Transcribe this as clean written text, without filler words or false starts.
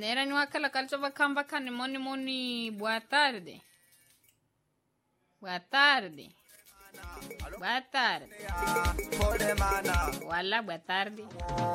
Nera ni wakala kalchova kamba kani moni boa tarde. Boa tarde. Boa tarde. Wala boa tarde.